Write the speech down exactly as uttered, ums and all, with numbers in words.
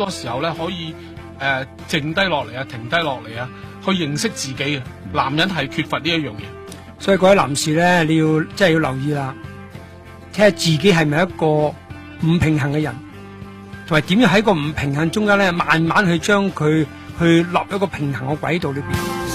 多時候咧可以誒、呃、靜低落嚟啊，停低落嚟啊，去認識自己啊。男人係缺乏呢一樣嘢， 所以各位男士咧，你要真係要留意啦，睇下自己係咪一個唔平衡嘅人，同埋點樣喺個唔平衡中間咧，慢慢去將佢去落一個平衡嘅軌道裏邊。